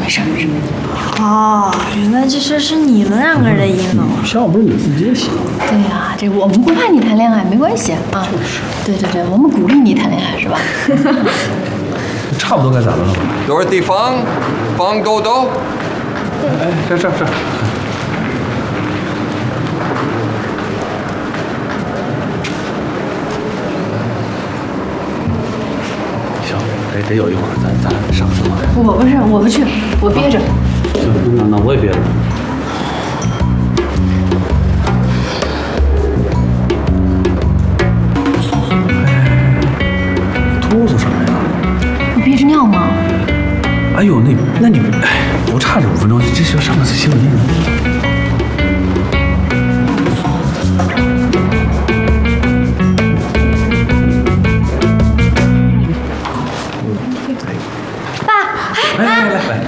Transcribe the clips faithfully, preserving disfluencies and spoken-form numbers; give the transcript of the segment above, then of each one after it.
事没事。 哦，原来这事是你们两个人的阴谋。 要不是你自己也行。 对呀、啊，这我们不怕你谈恋爱，没关系啊。就是。对对对，我们鼓励你谈恋爱，是吧？ 差不多该咱们了吧？ 多少地方？方豆豆。 哎，这这这。行，得得有一会儿，咱咱上车。 我不是，我不去，我憋着。 行，那那我也憋着。哆嗦什么呀？ 你憋着尿吗？ 哎呦，那那你哎，不差这五分钟，这是上个洗手间呢。 爸， 来来来来来，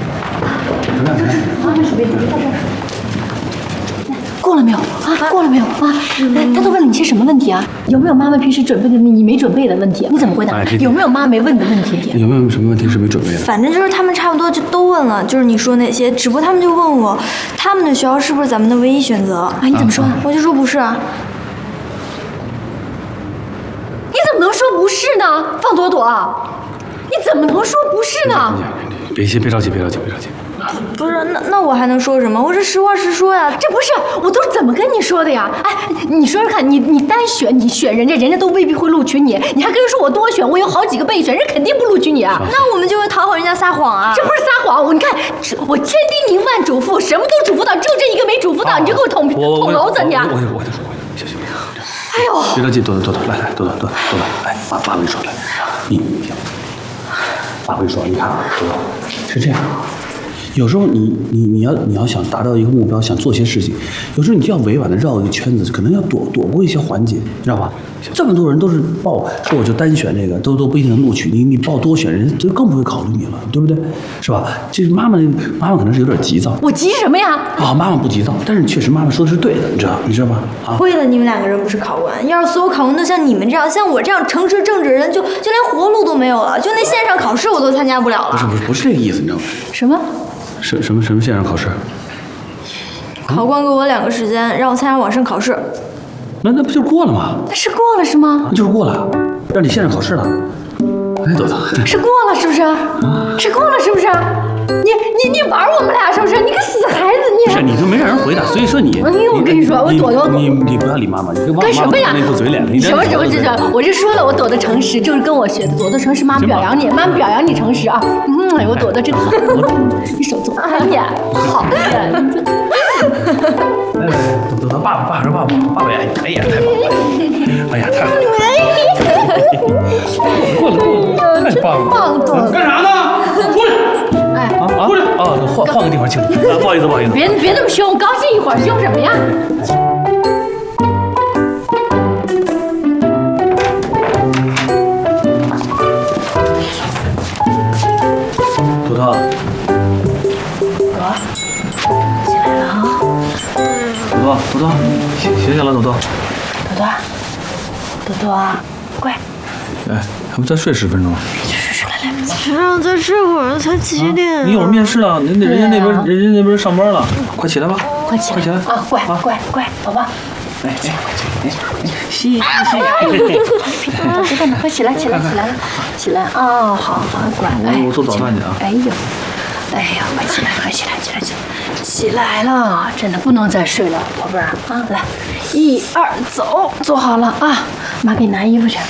妈妈手边，你到这儿。过了没有啊？过了没有啊？他都问了你些什么问题啊？有没有妈妈平时准备的你没准备的问题？你怎么回答？有没有妈没问的问题？ 有没有什么问题是没准备的？ 反正就是他们差不多就都问了，就是你说那些，只不过他们就问我，他们的学校是不是咱们的唯一选择？ 啊，你怎么说？ 我就说不是啊。 你怎么能说不是呢？放朵朵，你怎么能说不是呢？ 别先别着急，别着急，别着急。 不是，那那我还能说什么？我这实话实说呀。 这不是，我都怎么跟你说的呀？哎，你说说看，你你单选，你选人家，人家都未必会录取你，你还跟人说我多选，我有好几个备选，人肯定不录取你啊。 那我们就会讨好人家撒谎啊。 这不是撒谎，我你看，我千叮咛万嘱咐，什么都嘱咐到，就这一个没嘱咐到，你就给我捅捅娄子你啊！ 我我我得说，行行， 哎呦， 别着急，朵朵朵朵，来来，朵朵朵朵朵，来，爸爸跟你说，来，你行，爸跟你说，你看啊，朵朵是这样。有时候你你你要你要想达到一个目标，想做些事情，有时候你就要委婉的绕一个圈子，可能要躲躲过一些环节，知道吧？这么多人都是报说我就单选这个，都都不一定能录取你，你报多选人就更不会考虑你了，对不对？是吧？这妈妈妈妈可能是有点急躁， 我急什么呀？ 啊，妈妈不急躁，但是确实妈妈说的是对的，你知道你知道吧？啊， 亏了你们两个人不是考官，要是所有考官都像你们这样，像我这样诚实正直的人，就就连活路都没有了，就那线上考试我都参加不了了。 不是不是不是这个意思，你知道吗？ 什么？ 什什么什么线上考试？ 考官给我两个时间，让我参加网上考试。 那那不就过了吗？ 那是过了是吗？ 那就是过了，让你线上考试了。哎，朵朵， 是过了是不是？是过了是不是？你你你玩我们俩是不是？你个死孩子你！ 不是你都没让人回答，所以说你。 哎我跟你说，我朵朵， 你你不要理妈妈，你跟妈妈干什么呀？ 那副嘴脸，你什么什么这这？我就说了，我朵朵诚实，就是跟我学的。朵朵诚实，妈妈表扬你，妈妈表扬你诚实啊。嗯，哎，我朵朵真好。你手做，哎呀，好呀。 来来来，朵朵，爸爸，爸爸说爸爸，爸爸呀，哎呀，太棒了，哎呀，太好了，过了过了，太棒了， 棒朵朵， 干啥呢？出来！ 哎啊啊！过来啊！换换个地方请。啊，不好意思，不好意思。 别别那么凶，高兴一会儿，凶什么呀？ 朵朵。 起来了啊！ 朵朵，朵朵，醒醒醒了，朵朵。 朵朵，朵朵啊，乖。 哎，还不再睡十分钟？ 让我再睡会儿，才几点？ 你一会儿面试了，人家人家那边人家那边上班了，快起来吧！ 快起来， 快起来啊！乖乖乖，宝宝。 哎哎哎，吸吸吸！ 别动了，快起来起来起来了，起来啊！好好乖，哎， 我做早饭去啊！ 哎呦，哎呀，快起来，快起来，起来起来，起来了！真的不能再睡了，宝贝儿啊！来，一二走，坐好了啊！妈给你拿衣服去啊！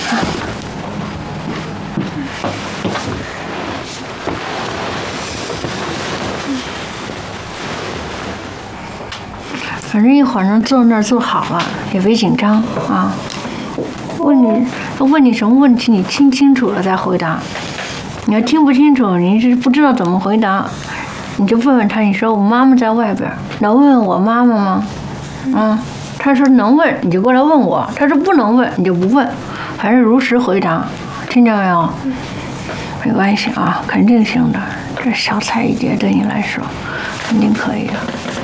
反正一会儿能坐那儿坐好了，也别紧张啊。问你问你什么问题，你听清楚了再回答。你要听不清楚，你是不知道怎么回答，你就问问他。你说我妈妈在外边，能问问我妈妈吗？嗯，他说能问，你就过来问我；他说不能问，你就不问，反正如实回答，听见没有？没关系啊，肯定行的。这小菜一碟对你来说，肯定可以的。